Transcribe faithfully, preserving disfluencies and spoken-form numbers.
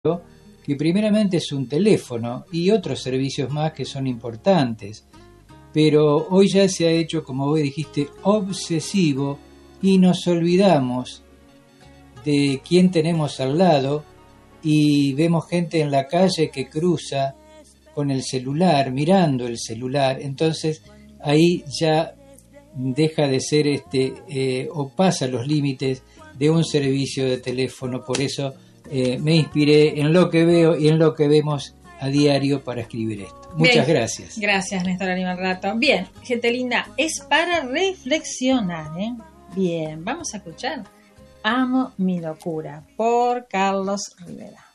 que primeramente es un teléfono y otros servicios más que son importantes, pero hoy ya se ha hecho, como vos dijiste, obsesivo y nos olvidamos de quién tenemos al lado y vemos gente en la calle que cruza con el celular, mirando el celular, entonces ahí ya deja de ser este eh, o pasa los límites de un servicio de teléfono. Por eso eh, me inspiré en lo que veo y en lo que vemos a diario para escribir esto. Muchas Bien, gracias. Gracias, Néstor Aníbal Rato. Bien, gente linda, es para reflexionar, ¿eh? Bien, vamos a escuchar Amo mi locura por Carlos Rivera.